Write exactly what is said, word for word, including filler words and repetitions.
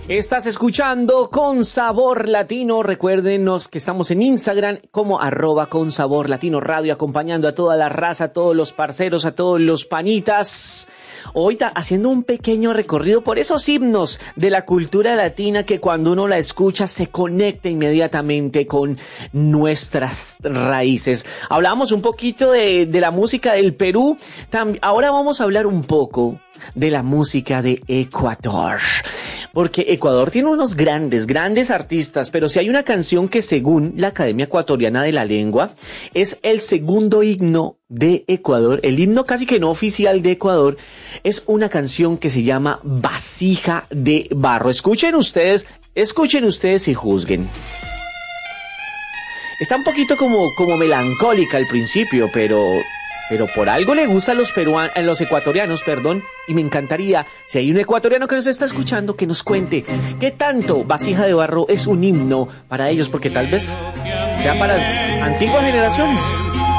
Estás escuchando Con Sabor Latino. Recuérdenos que estamos en Instagram como arroba Con Sabor Latino Radio, acompañando a toda la raza, a todos los parceros, a todos los panitas. Hoy haciendo un pequeño recorrido por esos himnos de la cultura latina que cuando uno la escucha se conecta inmediatamente con nuestras raíces. Hablábamos un poquito de, de la música del Perú. Tam- ahora vamos a hablar un poco de la música de Ecuador, porque Ecuador tiene unos grandes, grandes artistas, pero si hay una canción que según la Academia Ecuatoriana de la Lengua es el segundo himno de Ecuador, el himno casi que no oficial de Ecuador, es una canción que se llama Vasija de Barro. Escuchen ustedes, escuchen ustedes y juzguen. Está un poquito como, como melancólica al principio, pero... Pero por algo le gusta a los peruanos, a los ecuatorianos, perdón, y me encantaría, si hay un ecuatoriano que nos está escuchando, que nos cuente qué tanto Vasija de Barro es un himno para ellos, porque tal vez sea para las antiguas generaciones.